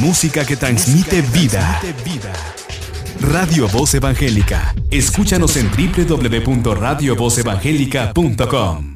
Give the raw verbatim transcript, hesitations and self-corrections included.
música que transmite vida. Radio Voz Evangélica. Escúchanos en doble u doble u doble u punto radio voz evangélica punto com.